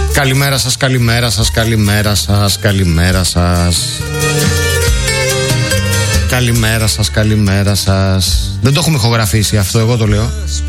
Καλημέρα σας, καλημέρα σας, καλημέρα σας, καλημέρα σας. Καλημέρα σας, καλημέρα σας. Δεν το έχουμε ηχογραφήσει αυτό, εγώ το λέω.